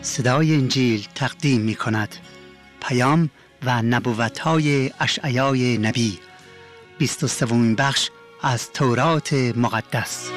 صدای انجیل تقدیم می کند. پیام و نبوت‌های اشعیای نبی، 23مین بخش از تورات مقدس.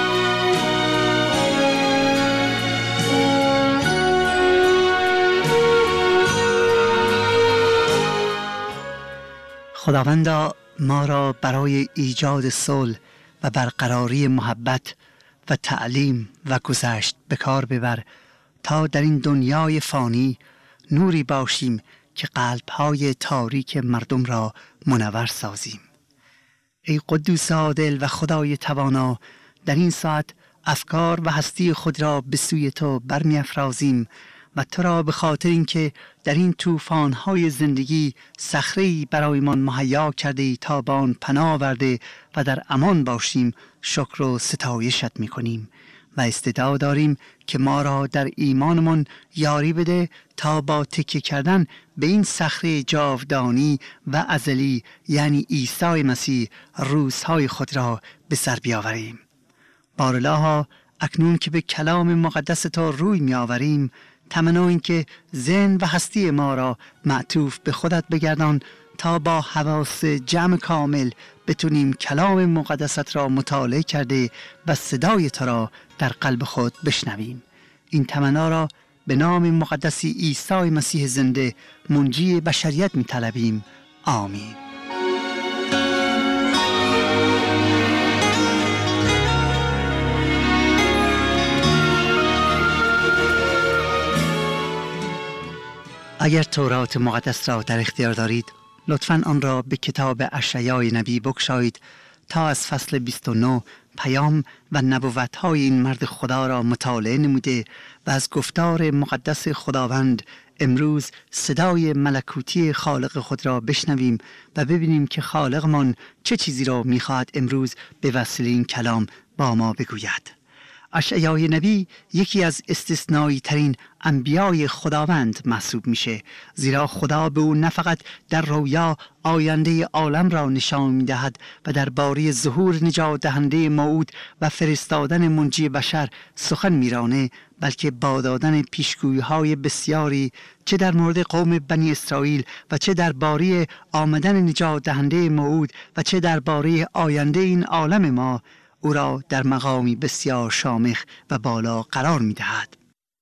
خداوندا ما را برای ایجاد صلح و برقراری محبت و تعلیم و گذشت به کار ببر تا در این دنیای فانی نوری باشیم که قلب‌های تاریک مردم را منور سازیم. ای قدوس عادل و خدای توانا، در این ساعت افکار و هستی خود را به سوی تو برمی‌افرازیم و تو را به خاطر اینکه در این طوفان‌های زندگی صخره‌ای برایمان مهیا کرده‌ای تا به آن پناه آورده و در امان باشیم شکر و ستایشت می‌کنیم و استعداد داریم که ما را در ایمانمان یاری بده تا با تکیه کردن به این صخره جاودانی و ازلی یعنی عیسی مسیح روزهای خود را به سر بیاوریم. بارالها اکنون که به کلام مقدس تو روی می‌آوریم، تمنا این که ذهن و هستی ما را معطوف به خودت بگردان تا با حواس جمع کامل بتونیم کلام مقدست را مطالعه کرده و صدای تو را در قلب خود بشنویم. این تمنا را به نام مقدسی عیسی مسیح زنده منجی بشریت می‌طلبیم. آمین. اگر تورات مقدس را در اختیار دارید، لطفاً آن را به کتاب اشعیای نبی بگشایید تا از فصل 29 پیام و نبوت‌های این مرد خدا را مطالعه نموده و از گفتار مقدس خداوند امروز صدای ملکوتی خالق خود را بشنویم و ببینیم که خالقمان چه چیزی را می‌خواهد امروز به وسیله این کلام با ما بگوید. اشعیای نبی یکی از استثنایی ترین انبیای خداوند محسوب میشه، زیرا خدا به او نه فقط در رویا آینده عالم را نشان میدهد و درباره ظهور نجات دهنده موعود و فرستادن منجی بشر سخن میرانه، بلکه با دادن پیشگویی‌های بسیاری چه در مورد قوم بنی اسرائیل و چه درباره آمدن نجات دهنده موعود و چه درباره آینده این عالم ما او را در مقامی بسیار شامخ و بالا قرار می دهد.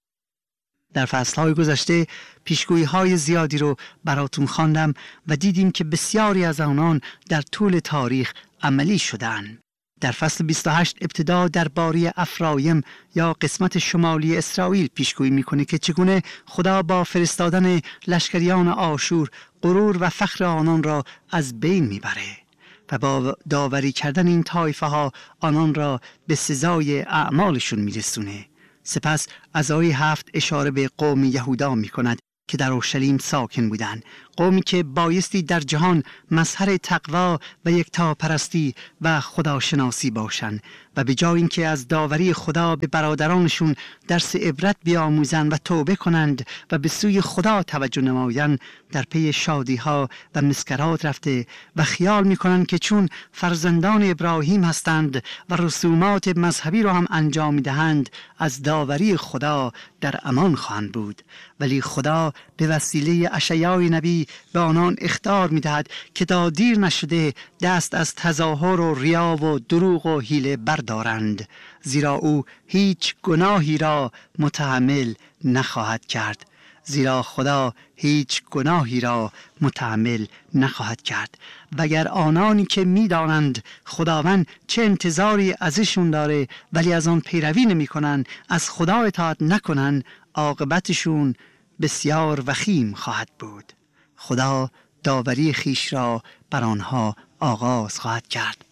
در فصلهای گذشته پیشگویی‌های زیادی رو براتون خواندم و دیدیم که بسیاری از آنان در طول تاریخ عملی شدند. در فصل 28 ابتدا درباره افرایم یا قسمت شمالی اسرائیل پیشگویی میکنه که چگونه خدا با فرستادن لشکریان آشور غرور و فخر آنان را از بین میبره و با داوری کردن این طایفه ها آنان را به سزای اعمالشون میرسونه. سپس از آیه 7 اشاره به قوم یهودا میکند که در اورشلیم ساکن بودند، قومی که بایستی در جهان مظهر تقوا و یکتاپرستی و خداشناسی باشند و به جای اینکه از داوری خدا به برادرانشون درس عبرت بیاموزند و توبه کنند و به سوی خدا توجه نمایند، در پی شادی‌ها و مسکرات رفته و خیال می‌کنند که چون فرزندان ابراهیم هستند و رسومات مذهبی را هم انجام می‌دهند از داوری خدا در امان خواهند بود. ولی خدا به وسیله اشعیای نبی به آنان اخطار می‌دهد که تا دیر نشده دست از تظاهر و ریا و دروغ و حیله بردارند، زیرا او هیچ گناهی را متحمل نخواهد کرد. زیرا خدا هیچ گناهی را متحمل نخواهد کرد. وگر آنانی که می‌دانند خداوند چه انتظاری ازشون داره ولی از آن پیروی نمی‌کنند، از خدا اطاعت نکنند، عاقبتشون بسیار وخیم خواهد بود. خدا داوری خیش را بر آنها آغاز خواهد کرد.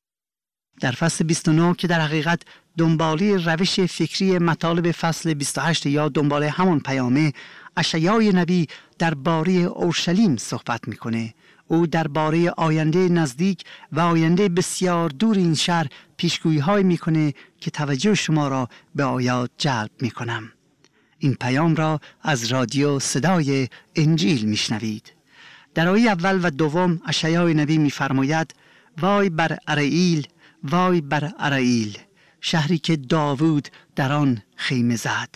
در فصل 29 که در حقیقت دنباله روش فکری مطالب فصل 28 یا دنباله همان پیامه، اشعیای نبی درباره اورشلیم صحبت میکنه. او درباره آینده نزدیک و آینده بسیار دور این شهر پیشگویی‌های میکنه که توجه شما را به آیات جلب میکنم. این پیام را از رادیو صدای انجیل میشنوید. در آیه اول و دوم اشعیای نبی میفرماید: وای بر ارائیل، وای بر ارائیل، شهری که داوود در آن خیمه زد.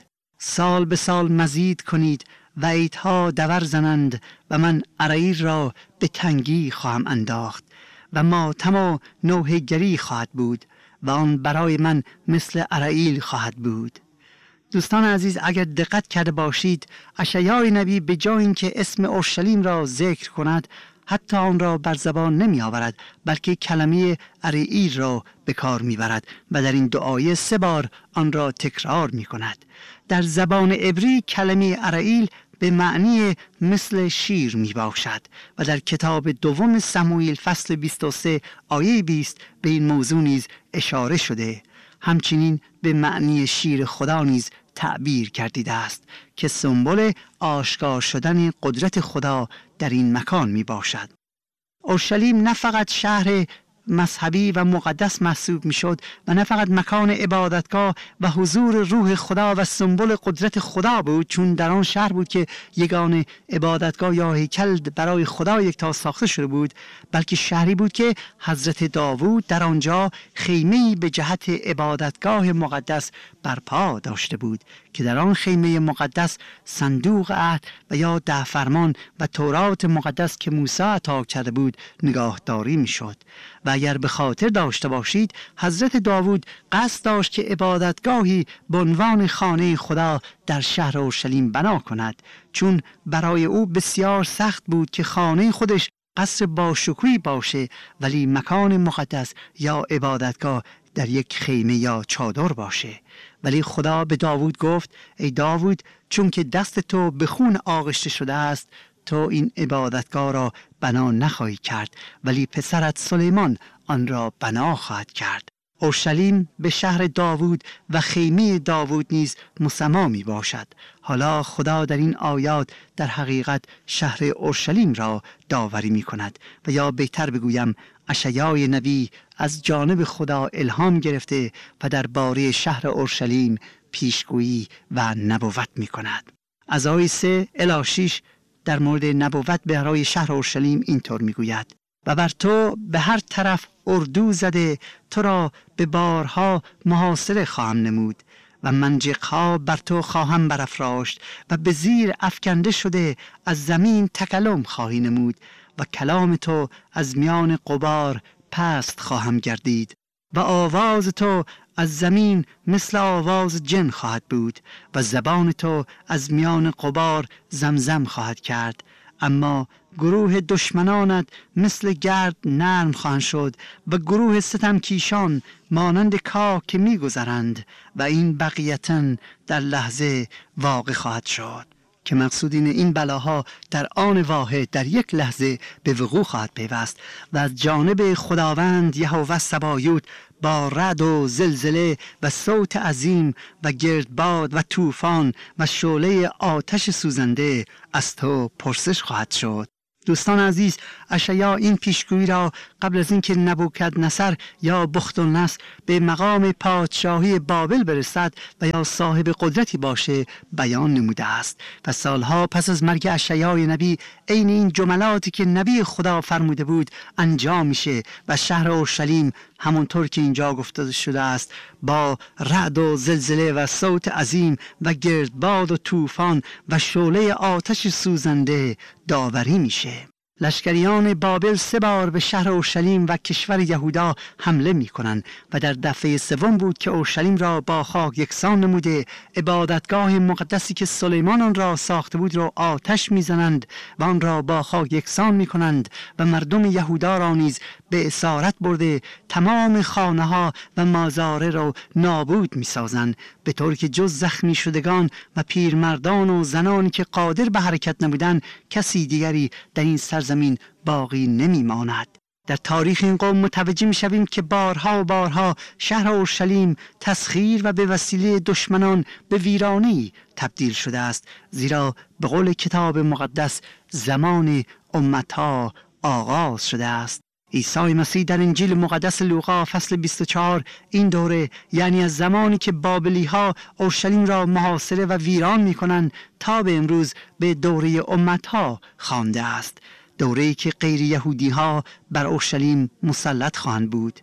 سال به سال مزید کنید و عیدها دور زنند و من اریل را به تنگی خواهم انداخت و ماتم و نوحه گری خواهد بود و آن برای من مثل اریل خواهد بود. دوستان عزیز، اگر دقت کرده باشید، اشعیا نبی به جای اینکه اسم اورشلیم را ذکر کند حتی آن را بر زبان نمی آورد، بلکه کلمه اریل را به کار می برد و در این دعای 3 بار آن را تکرار می کند. در زبان عبری کلمه اریل به معنی مثل شیر می باشد و در کتاب دوم سموئیل فصل 23 آیه 20 به این موضوع نیز اشاره شده. همچنین به معنی شیر خدا نیز تعبیر گردیده است که سمبل آشکار شدن قدرت خدا در این مکان می باشد. اورشلیم نه فقط شهر مذهبی و مقدس محسوب می شد و نه فقط مکان عبادتگاه و حضور روح خدا و سمبل قدرت خدا بود، چون در آن شهر بود که یگانه عبادتگاه یا هیکل برای خدا یکتا ساخته شده بود، بلکه شهری بود که حضرت داوود در آنجا خیمه‌ای به جهت عبادتگاه مقدس برپا داشته بود که در آن خیمه مقدس صندوق عهد و یا 10 فرمان و تورات مقدس که موسی عطا کرده بود نگاهداری می شد. و اگر به خاطر داشته باشید، حضرت داوود قصد داشت که عبادتگاهی به عنوان خانه خدا در شهر اورشلیم بنا کند، چون برای او بسیار سخت بود که خانه خودش قصر باشکوهی باشه ولی مکان مقدس یا عبادتگاه در یک خیمه یا چادر باشه. ولی خدا به داوود گفت: ای داوود، چون که دست تو به خون آغشته شده است، تو این عبادتگاه را بنا نخواهی کرد، ولی پسرت سلیمان آن را بنا خواهد کرد. اورشلیم به شهر داوود و خیمه داوود نیز مسما می باشد. حالا خدا در این آیات در حقیقت شهر اورشلیم را داوری می کند و یا بهتر بگویم اشعیا نبی از جانب خدا الهام گرفته و درباره شهر اورشلیم پیشگویی و نبوت می کند. از آیه 3 الی 6 در مورد نبوت برای شهر اورشلیم اینطور می گوید: و بر تو به هر طرف اردو زده، تو را به بارها محاصره خواهم نمود و منجقها بر تو خواهم برافراشت و به زیر افکنده شده از زمین تکلم خواهی نمود و کلام تو از میان غبار پست خواهم گردید و آواز تو از زمین مثل آواز جن خواهد بود و زبان تو از میان غبار زمزم خواهد کرد. اما گروه دشمنانت مثل گرد نرم خواهند شد و گروه ستمکیشان مانند کاه که می‌گذرند و این بقیتن در لحظه واقع خواهد شد. که مقصود این بلاها در آن واحد در یک لحظه به وقوع خواهد پیوست و از جانب خداوند یهوه سبایوت با رعد و زلزله و صوت عظیم و گردباد و طوفان و شعله آتش سوزنده از تو پرسش خواهد شد. دوستان عزیز، اشعیا این پیشگویی را قبل از اینکه نبوکدنصر یا بختالنصر به مقام پادشاهی بابل برسد و یا صاحب قدرتی باشه بیان نموده است و سالها پس از مرگ اشعیا نبی عین این جملاتی که نبی خدا فرموده بود انجام میشه و شهر اورشلیم همونطور که اینجا گفته شده است با رعد و زلزله و صوت عظیم و گردباد و طوفان و شعله آتش سوزنده داوری میشه. لشکریان بابل 3 بار به شهر اورشلیم و کشور یهودا حمله می کنند و در دفعه 3 بود که اورشلیم را با خاک یکسان نموده، عبادتگاه مقدسی که سلیمان آن را ساخته بود را آتش می زنند و آن را با خاک یکسان می کنند و مردم یهودا را نیز به اسارت برده تمام خانه ها و مزارع را نابود می سازند، به طور که جز زخمی شدگان و پیرمردان و زنانی که قادر به حرکت نبودند کسی دیگری در این سرزمین باقی نمی ماند. در تاریخ این قوم متوجه می شویم که بارها و بارها شهر اورشلیم تسخیر و به وسیله دشمنان به ویرانه‌ای تبدیل شده است، زیرا به قول کتاب مقدس زمان امتها آغاز شده است. عیسی مسیح در انجیل مقدس لوقا فصل 24 این دوره، یعنی از زمانی که بابلی ها اورشلیم را محاصره و ویران می کنند تا به امروز، به دوره امتها خوانده است، دوره‌ای که غیر یهودی ها بر اورشلیم مسلط خواهند بود.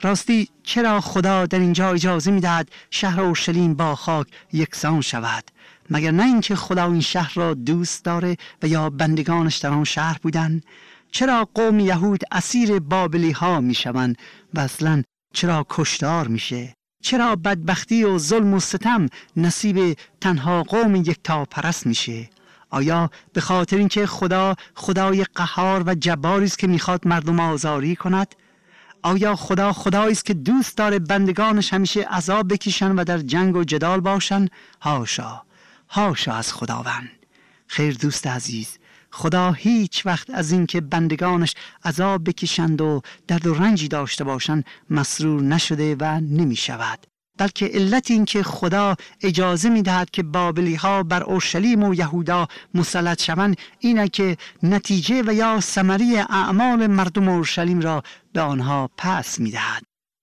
راستی چرا خدا در اینجا اجازه می‌دهد شهر اورشلیم با خاک یکسان شود؟ مگر نه اینکه خدا این شهر را دوست داره و یا بندگانش در آن شهر بودن؟ چرا قوم یهود اسیر بابلی ها میشوند و اصلا چرا کشتار میشه؟ چرا بدبختی و ظلم و ستم نصیب تنها قوم یکتا پرست میشه؟ آیا به خاطر اینکه خدا خدای قهار و جباری است که میخواد مردم آزاری کند؟ آیا خدا خدایی است که دوست داره بندگانش همیشه عذاب بکشن و در جنگ و جدال باشن؟ حاشا، حاشا از خداوند. خیر دوست عزیز، خدا هیچ وقت از اینکه بندگانش عذاب بکشند و درد و رنجی داشته باشند مسرور نشده و نمی شود. بلکه علت این که خدا اجازه می دهد که بابلی ها بر اورشلیم و یهودا مسلط شوند اینه که نتیجه و یا ثمره اعمال مردم اورشلیم را به آنها پس می دهد.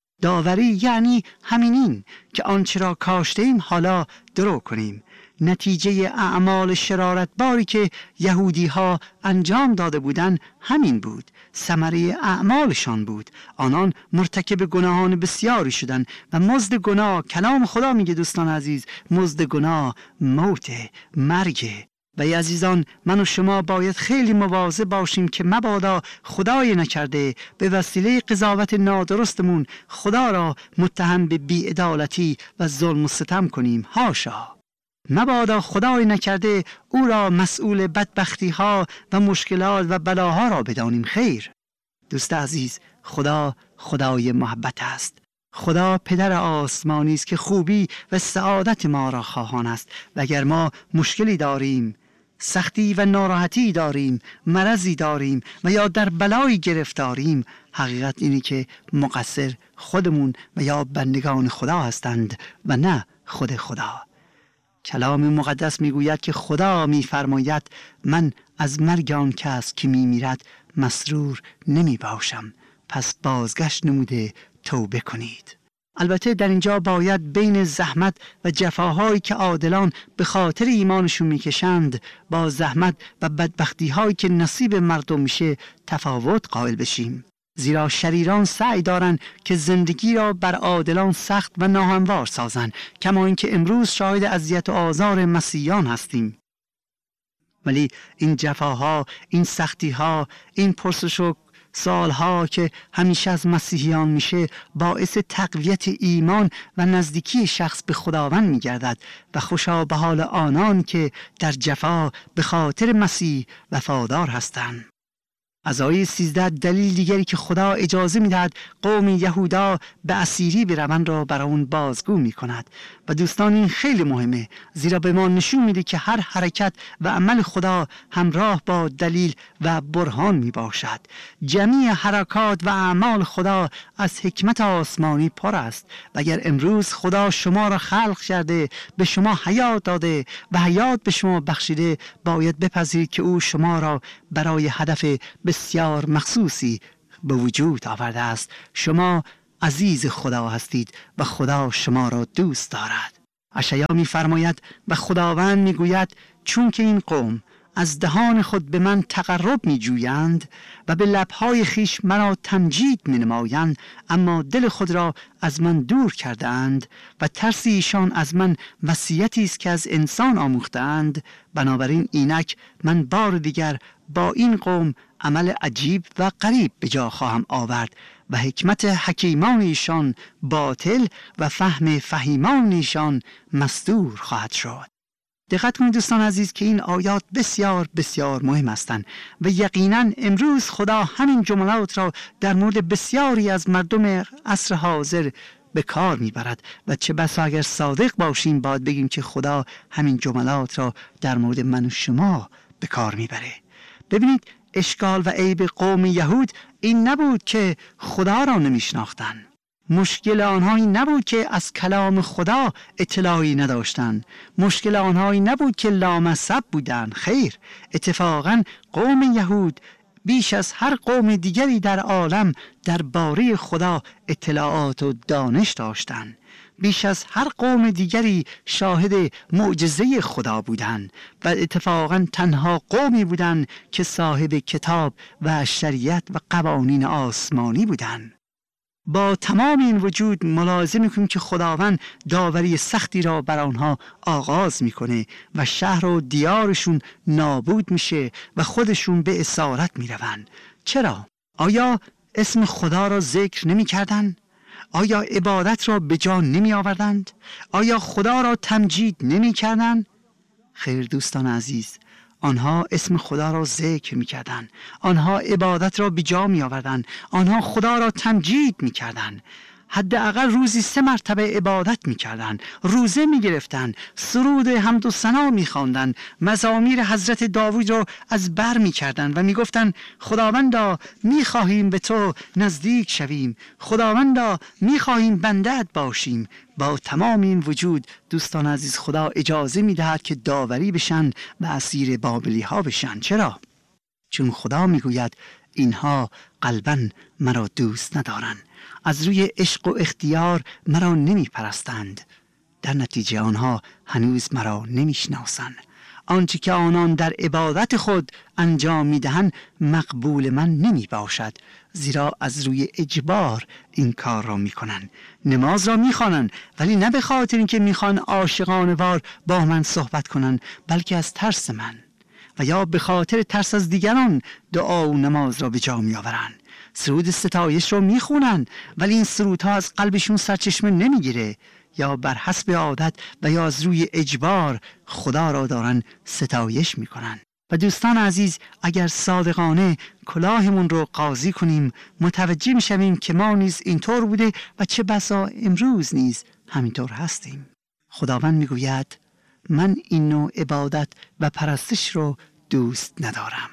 داوری یعنی همینین که آنچه را کاشتیم حالا درو کنیم. نتیجه اعمال شرارتباری که یهودی ها انجام داده بودند همین بود، ثمره اعمالشان بود. آنان مرتکب گناهان بسیاری شدند و مزد گناه، کلام خدا میگه دوستان عزیز، مزد گناه موت، مرگ. و ای عزیزان، من و شما باید خیلی مواظب باشیم که مبادا خدای نکرده به وسیله قضاوت نادرستمون خدا را متهم به بی‌عدالتی و ظلم و ستم کنیم. حاشا، مبادا خدای نکرده او را مسئول بدبختی ها و مشکلات و بلاها را بدانیم. خیر دوست عزیز، خدا خدای محبت است. خدا پدر آسمانی است که خوبی و سعادت ما را خواهان است و اگر ما مشکلی داریم، سختی و ناراحتی داریم، مرضی داریم و یا در بلایی گرفتاریم، حقیقت اینه که مقصر خودمون و یا بندگان خدا هستند و نه خود خدا. کلام مقدس میگوید که خدا میفرماید من از مرگ آن کس که میمیرد مسرور نمی باشم، پس بازگشت نموده توبه کنید. البته در اینجا باید بین زحمت و جفاهایی که عادلان به خاطر ایمانشون میکشند با زحمت و بدبختی هایی که نصیب مردم میشه تفاوت قائل بشیم. زیرا شریران سعی دارند که زندگی را بر عادلان سخت و ناهموار سازند، کما اینکه امروز شاهد اذیت و آزار مسیحیان هستیم. ولی این جفاها، این سختیها، این پرسش و سالها که همیشه از مسیحیان میشه باعث تقویت ایمان و نزدیکی شخص به خداوند میگردد و خوشا به حال آنان که در جفا به خاطر مسیح وفادار هستند. از آیه 13 دلیل دیگری که خدا اجازه میدهد قوم یهودا به اسیری بروند را برای اون بازگو میکند و دوستان این خیلی مهمه، زیرا به ما نشون میده که هر حرکت و عمل خدا همراه با دلیل و برهان میباشد. جمیع حرکات و اعمال خدا از حکمت آسمانی پر است و اگر امروز خدا شما را خلق کرده، به شما حیات داده و حیات به شما بخشیده، باید بپذیرید که او شما را برای هدف بسیار مخصوصی به وجود آورده است. شما عزیز خدا هستید و خدا شما را دوست دارد. اشعیا می‌فرماید و خداوند میگوید چون که این قوم از دهان خود به من تقرب می‌جویند و به لب‌های خیش مرا تمجید می‌نمایند، اما دل خود را از من دور کردند و ترس ایشان از من وصیتی است که از انسان آموختند، بنابراین اینک من بار دیگر با این قوم عمل عجیب و غریب به جا خواهم آورد و حکمت حکیمان ایشان باطل و فهم فهیمان ایشان مستور خواهد شد. دقت کنید دوستان عزیز که این آیات بسیار بسیار مهم هستند و یقینا امروز خدا همین جملات را در مورد بسیاری از مردم عصر حاضر به کار میبرد و چه بسا اگر صادق باشیم باید بگیم که خدا همین جملات را در مورد من و شما به کار میبره. ببینید اشکال و عیب قوم یهود این نبود که خدا را نمیشناختند. مشکل آنها این نبود که از کلام خدا اطلاعی نداشتند. مشکل آنها این نبود که لامصب بودند. خیر، اتفاقا قوم یهود بیش از هر قوم دیگری در عالم درباره خدا اطلاعات و دانش داشتند. بیش از هر قوم دیگری شاهد معجزه خدا بودند و اتفاقا تنها قومی بودند که صاحب کتاب و شریعت و قوانین آسمانی بودند. با تمام این وجود ملاحظه میکنیم که خداوند داوری سختی را بر آنها آغاز میکنه و شهر و دیارشون نابود میشه و خودشون به اسارت میروند. چرا؟ آیا اسم خدا را ذکر نمیکردند؟ آیا عبادت را به جا نمی آوردند؟ آیا خدا را تمجید نمی کردند؟ خیر دوستان عزیز، آنها اسم خدا را ذکر می کردند، آنها عبادت را به جا می آوردند، آنها خدا را تمجید می کردند. حداقل روزی 3 مرتبه عبادت می کردند، روزه می گرفتند، سرود حمد و ثنا می خواندند، مزامیر حضرت داوود را از بر می کردند و می گفتند خداوندا می خواهیم به تو نزدیک شویم، خداوندا می خواهیم بنده‌ات باشیم. با تمام این وجود دوستان عزیز، خدا اجازه می دهد که داوری بشن و اسیر بابلی ها بشن. چرا؟ چون خدا می گوید اینها قلباً مرا دوست ندارند، از روی عشق و اختیار مرا نمی پرستند، در نتیجه آنها هنوز مرا نمی شناسند. آنچه که آنان در عبادت خود انجام می دهند مقبول من نمی باشد، زیرا از روی اجبار این کار را می کنند. نماز را می خوانند ولی نه به خاطر اینکه می خوان عاشقانه وار با من صحبت کنند، بلکه از ترس من، و یا به خاطر ترس از دیگران دعا و نماز را به جا می آورند. سرود ستایش را می خونند ولی این سرودها از قلبشون سرچشمه نمی گیره، یا بر حسب عادت و یا از روی اجبار خدا را دارن ستایش می کنن. و دوستان عزیز، اگر صادقانه کلاهمون رو قاضی کنیم متوجه می شویم که ما نیز اینطور بوده و چه بسا امروز نیز همینطور هستیم. خداوند می گوید من این نوع عبادت و پرستش رو دوست ندارم،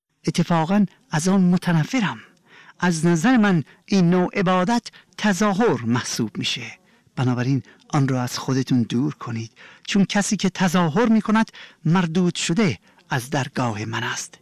اتفاقا از آن متنفرم. از نظر من این نوع عبادت تظاهر محسوب میشه، بنابراین آن را از خودتون دور کنید، چون کسی که تظاهر میکند مردود شده از درگاه من است.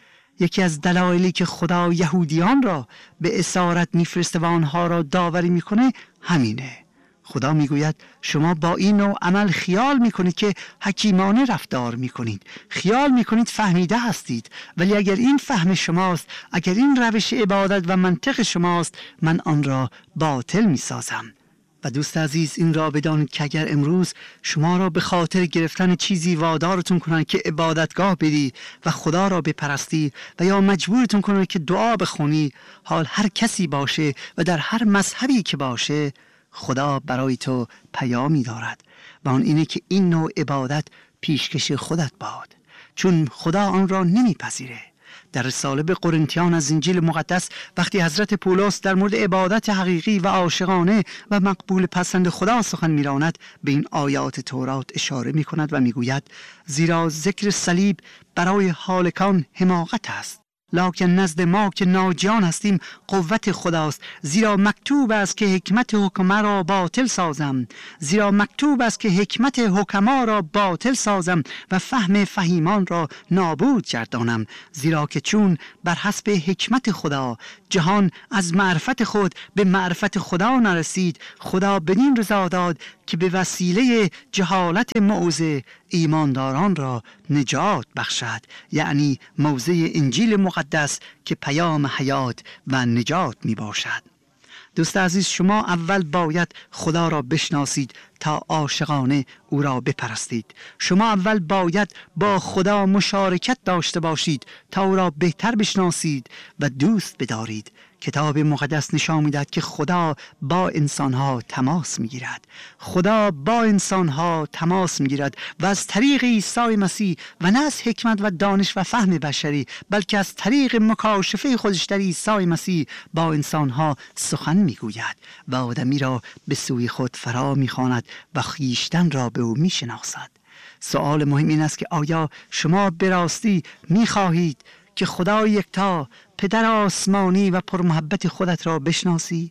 یکی از دلایلی که خدا یهودیان را به اسارت میفرسته و آنها را داوری میکنه همینه. خدا میگوید شما با این نوع عمل خیال میکنید که حکیمانه رفتار میکنید، خیال میکنید فهمیده هستید، ولی اگر این فهم شماست، اگر این روش عبادت و منطق شماست، من آن را باطل میسازم. و دوست عزیز این را بدانید که اگر امروز شما را به خاطر گرفتن چیزی وادارتون کنند که عبادتگاه بدی و خدا را بپرستی و یا مجبورتون کنند که دعا بخونی، حال هر کسی باشه و در هر مذهبی که باشه، خدا برای تو پیامی دارد و آن اینه که این نوع عبادت پیشکش خودت باد، چون خدا آن را نمیپذیره. در رساله به قرنتیان از انجیل مقدس وقتی حضرت پولس در مورد عبادت حقیقی و عاشقانه و مقبول پسند خدا سخن می‌راند، به این آیات تورات اشاره می‌کند و می‌گوید زیرا ذکر صلیب برای هالکان حماقت است، لکن نزد ما که ناجیان هستیم قوت خداست. زیرا مکتوب است که حکمت حکما را باطل سازم، زیرا مکتوب است که حکمت حکما را باطل سازم و فهم فهیمان را نابود گردانم. زیرا که چون بر حسب حکمت خدا جهان از معرفت خود به معرفت خدا نرسید، خدا بدین رضا داد که به وسیله جهالت موعظه ایمانداران را نجات بخشد، یعنی موعظه انجیل مقدس که پیام حیات و نجات می باشد. دوست عزیز، شما اول باید خدا را بشناسید تا عاشقانه او را بپرستید. شما اول باید با خدا مشارکت داشته باشید تا او را بهتر بشناسید و دوست بدارید. کتاب مقدس نشان می‌دهد که خدا با انسان‌ها تماس می‌گیرد. خدا با انسان‌ها تماس می‌گیرد و از طریق عیسی مسیح و نه از حکمت و دانش و فهم بشری، بلکه از طریق مکاشفه خودش در عیسی مسیح با انسان‌ها سخن می‌گوید و آدمی را به سوی خود فرا می‌خواند و خویشتن را به او می‌شناسد. سوال مهم این است که آیا شما به راستی می‌خواهید که خدا یکتا پدر آسمانی و پرمحبت خودت را بشناسی؟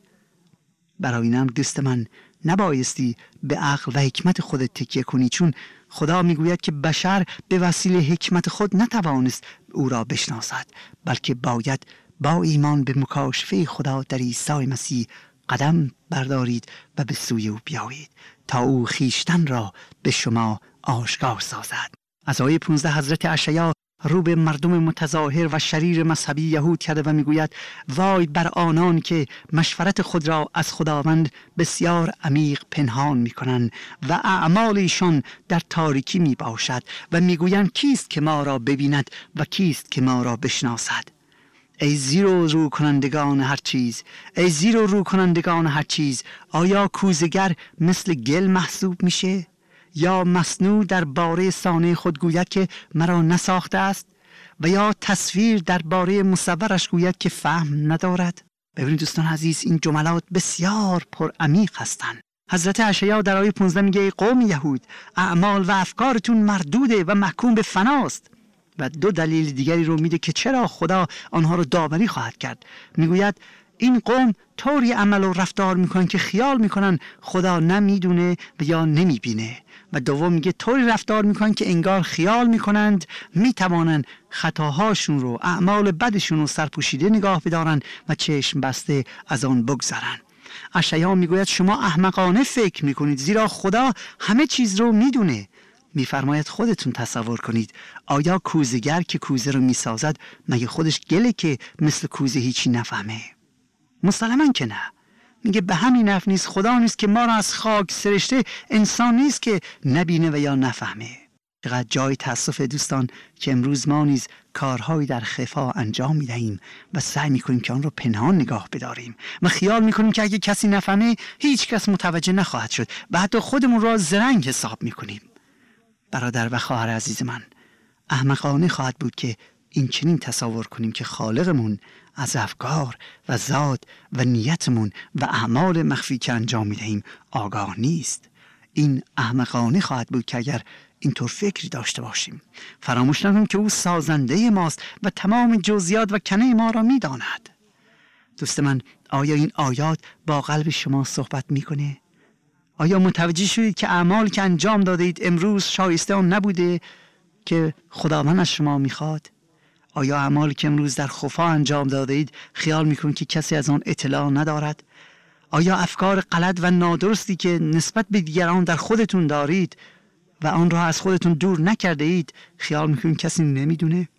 برای اینم دوست من نبایستی به عقل و حکمت خودت تکیه کنی، چون خدا میگوید که بشر به وسیله حکمت خود نتوانست او را بشناسد، بلکه باید با ایمان به مکاشفه خدا در عیسی مسیح قدم بردارید و به سوی او بیایید تا او خویشتن را به شما آشکار سازد. از آیه 15 حضرت اشعیا رو به مردم متظاهر و شریر مذهبی یهود کرده و میگوید وای بر آنان که مشورت خود را از خداوند بسیار عمیق پنهان میکنند و اعمال ایشان در تاریکی می باشد و میگویند کیست که ما را ببیند و کیست که ما را بشناسد. ای زیر و رو کنندگان هر چیز، ای زیر و رو کنندگان هر چیز، آیا کوزگر مثل گل محسوب میشه؟ یا مصنوع در باره صانع خود گوید که مرا نساخته است و یا تصویر در باره مصورش گوید که فهم ندارد؟ ببینید دوستان عزیز، این جملات بسیار پر عمیق هستند. حضرت اشعیا در آیه 15 میگه ای قوم یهود، اعمال و افکارتون مردوده و محکوم به فناست. و دو دلیل دیگری رو میده که چرا خدا آنها رو داوری خواهد کرد. میگوید این قوم طوری عمل و رفتار میکنن که خیال میکنن خدا نمیدونه و یا نمیبینه. و دوم میگه طوری رفتار میکنن که انگار خیال میکنند میتوانند خطاهاشون رو، اعمال بدشون رو سرپوشیده نگاه بدارن و چشم بسته از آن بگذرن. اشعیا میگوید شما احمقانه فکر میکنید زیرا خدا همه چیز رو میدونه. میفرماید خودتون تصور کنید، آیا کوزه‌گر که کوزه رو میسازد مگه خودش گله که مثل کوزه هیچی نفهمه؟ مسلماً که نه. میگه به همین نفع نیست خدا نیست که ما را از خاک سرشته، انسان نیست که نبینه و یا نفهمه. چقدر جای تأسف دوستان که امروز ما نیز کارهایی در خفا انجام میدهیم و سعی میکنیم که آن رو پنهان نگاه بداریم و خیال میکنیم که اگه کسی نفهمه هیچ کس متوجه نخواهد شد و حتی خودمون را زرنگ حساب میکنیم. برادر و خواهر عزیز من، احمقانه خواهد بود که این چنین تصور کنیم که خالقمون از افکار و ذات و نیتمون و اعمال مخفی که انجام میدهیم آگاه نیست. این احمقانه خواهد بود که اگر اینطور فکری داشته باشیم. فراموش نکنیم که او سازنده ماست و تمام جزئیات و کنه ما را میداند. دوست من، آیا این آیات با قلب شما صحبت میکنه؟ آیا متوجه شدید که اعمال که انجام داده اید امروز شایسته آن نبوده که خداوند از شما میخواد؟ آیا اعمالی که امروز در خفا انجام داده اید خیال میکنید که کسی از آن اطلاع ندارد؟ آیا افکار غلط و نادرستی که نسبت به دیگران در خودتون دارید و آن را از خودتون دور نکرده اید خیال میکنید کسی نمیدونه؟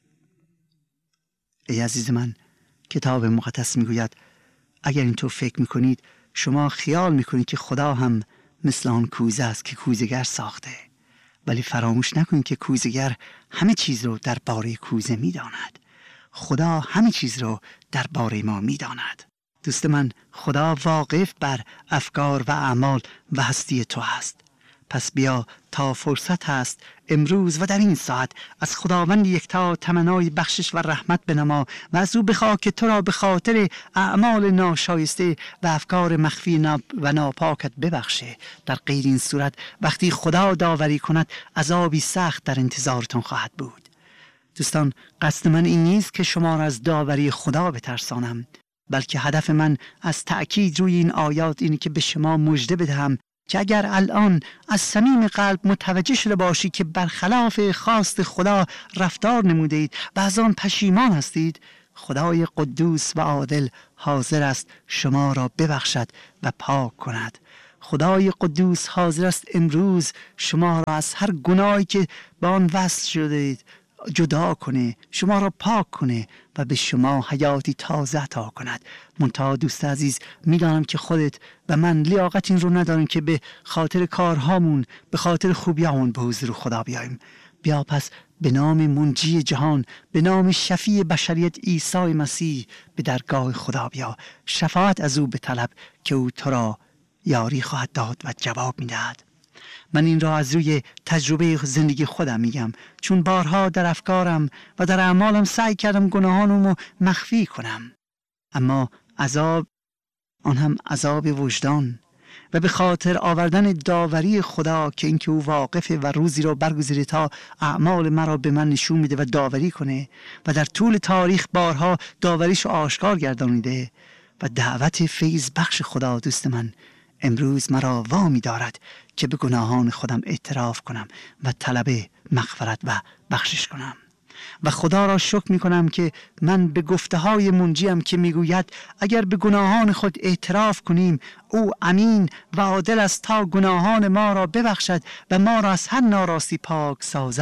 ای عزیز من، کتاب مقدس میگوید اگر اینطور فکر میکنید شما خیال میکنید که خدا هم مثل آن کوزه است که کوزه‌گر ساخته. ولی فراموش نکنید که کوزه‌گر همه چیز رو درباره کوزه میداند. خدا همه چیز رو درباره ما میداند. دوست من، خدا واقف بر افکار و اعمال و هستی تو است. پس بیا تا فرصت هست امروز و در این ساعت از خداوند یکتا تمنای بخشش و رحمت بنما و از او بخواه که تو را به خاطر اعمال ناشایسته و افکار مخفی و ناپاکت ببخشه. در غیر این صورت وقتی خدا داوری کند عذابی سخت در انتظارتون خواهد بود. دوستان، قصد من این نیست که شما را از داوری خدا بترسانم، بلکه هدف من از تأکید روی این آیات اینه که به شما مژده بدهم که اگر الان از صمیم قلب متوجه شده باشی که برخلاف خواست خدا رفتار نموده اید و از آن پشیمان هستید، خدای قدوس و عادل حاضر است شما را ببخشد و پاک کند. خدای قدوس حاضر است امروز شما را از هر گناهی که با آن وصل شده اید جدا کنه، شما را پاک کنه و به شما حیاتی تازه عطا کند. منتها دوست عزیز، میدانم که خودت و من لیاقت این رو نداریم که به خاطر کارهامون، به خاطر خوبیامون به حضور خدا بیاییم. بیا پس به نام منجی جهان، به نام شفیع بشریت عیسی مسیح به درگاه خدا بیا، شفاعت از او به طلب که او تو را یاری خواهد داد و جواب میدهد. من این را از روی تجربه زندگی خودم میگم، چون بارها در افکارم و در اعمالم سعی کردم گناهانمو مخفی کنم، اما عذاب، آن هم عذاب وجدان و به خاطر آوردن داوری خدا که اینکه او واقفه و روزی را برگزیده تا اعمال مرا به من نشون میده و داوری کنه و در طول تاریخ بارها داوریشو آشکار گردانیده و دعوت فیض بخش خدا دوست من امروز مرا وامی دارد که به گناهان خودم اعتراف کنم و طلب مغفرت و بخشش کنم. و خدا را شکر می کنم که من به گفته های منجیم که می گوید اگر به گناهان خود اعتراف کنیم او امین و عادل است تا گناهان ما را ببخشد و ما را از هر ناراستی پاک سازد،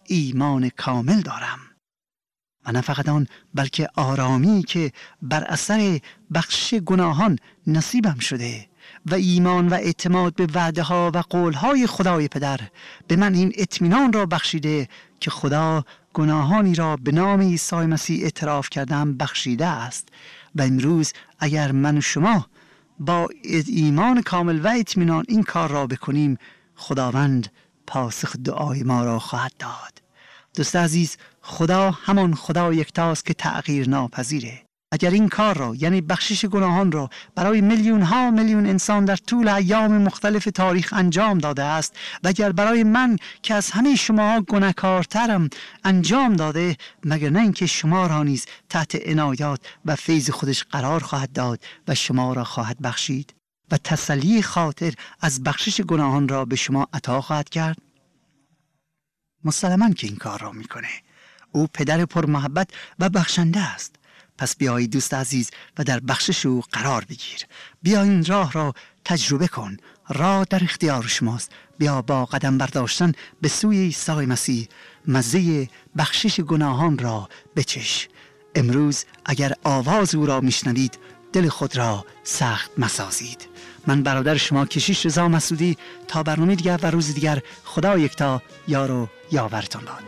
ایمان کامل دارم. و نه فقط آن، بلکه آرامی که بر اثر بخشش گناهان نصیبم شده و ایمان و اعتماد به وعده ها و قول های خدای پدر به من این اطمینان را بخشیده که خدا گناهانی را به نام عیسی مسیح اعتراف کردم بخشیده است. و امروز اگر من و شما با ایمان کامل و اطمینان این کار را بکنیم، خداوند پاسخ دعای ما را خواهد داد. دوست عزیز، خدا همان خدا یکتاست که تغییر ناپذیره. اگر این کار را، یعنی بخشش گناهان را، برای میلیون ها میلیون انسان در طول ایام مختلف تاریخ انجام داده است و اگر برای من که از همه شما گناهکارترم انجام داده، مگر نه اینکه شما را نیز تحت عنایات و فیض خودش قرار خواهد داد و شما را خواهد بخشید و تسلی خاطر از بخشش گناهان را به شما عطا خواهد کرد؟ مسلماً که این کار را میکنه. او پدر پرمحبت و بخشنده است. پس بیایی دوست عزیز و در بخشش او قرار بگیر. بیا این راه را تجربه کن. راه در اختیار شماست. بیا با قدم برداشتن به سوی عیسی مسیح مزه بخشش گناهان را بچش. امروز اگر آواز او را میشنوید، دل خود را سخت مسازید. من برادر شما کشیش رضا مسعودی، تا برنامه دیگر و روز دیگر، خدا یکتا یار و یاورتان باد.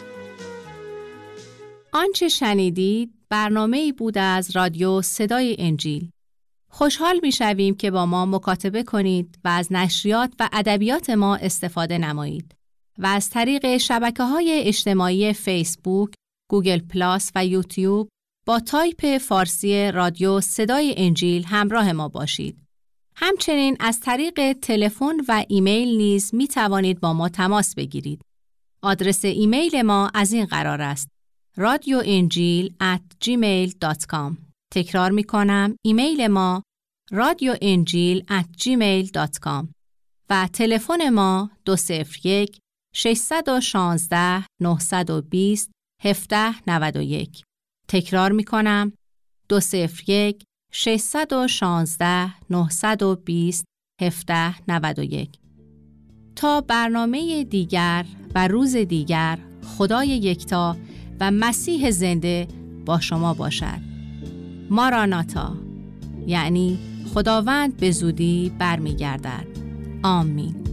آنچه شنیدید برنامه‌ای بود از رادیو صدای انجیل. خوشحال می‌شویم که با ما مکاتبه کنید و از نشریات و ادبیات ما استفاده نمایید و از طریق شبکه‌های اجتماعی فیسبوک، گوگل پلاس و یوتیوب با تایپ فارسی رادیو صدای انجیل همراه ما باشید. همچنین از طریق تلفن و ایمیل نیز می توانید با ما تماس بگیرید. آدرس ایمیل ما از این قرار است: radioinjil@gmail.com. تکرار می کنم، ایمیل ما radioinjil@gmail.com و تلفن ما 201 616 920 1791. تکرار می کنم، 201 616 920 1791. تا برنامه دیگر و روز دیگر، خدای یکتا و مسیح زنده با شما باشد. ماراناتا، یعنی خداوند به زودی برمیگردد. آمین.